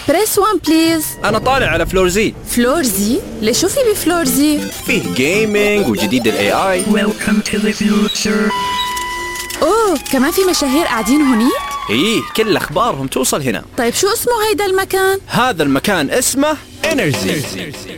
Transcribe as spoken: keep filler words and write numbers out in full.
بريس وان بليز. أنا طالع على فلور زي. فلور زي؟ ليش شو في بفلور زي؟ فيه جيمينج وجديد ال إيه آي. Welcome to the future. أوه كمان في مشاهير قاعدين هوني؟ إيه كل أخبارهم توصل هنا. طيب شو اسمه هيدا المكان؟ هذا المكان اسمه إنرجي.